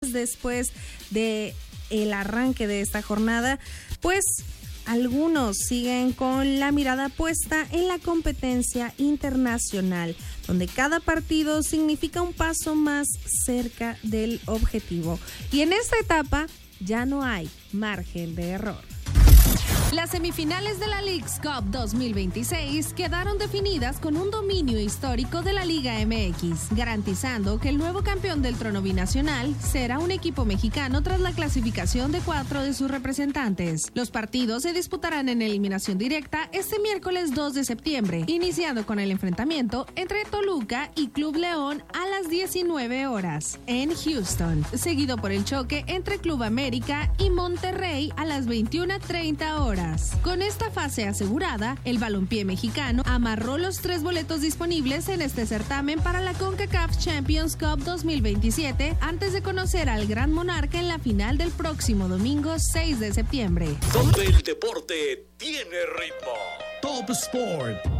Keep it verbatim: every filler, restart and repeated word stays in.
días después de el arranque de esta jornada, pues algunos siguen con la mirada puesta en la competencia internacional, donde cada partido significa un paso más cerca del objetivo. Y en esta etapa ya no hay margen de error. Las semifinales de la Leagues Cup dos mil veintiséis quedaron definidas con un dominio histórico de la Liga M X, garantizando que el nuevo campeón del trono binacional será un equipo mexicano tras la clasificación de cuatro de sus representantes. Los partidos se disputarán en eliminación directa este miércoles dos de septiembre, iniciando con el enfrentamiento entre Toluca y Club León a las diecinueve horas en Houston, seguido por el choque entre Club América y Monterrey a las veintiuna treinta horas. Con esta fase asegurada, el balompié mexicano amarró los tres boletos disponibles en este certamen para la CONCACAF Champions Cup dos mil veintisiete antes de conocer al Gran Monarca en la final del próximo domingo seis de septiembre. Donde el deporte tiene ritmo. Top Sport.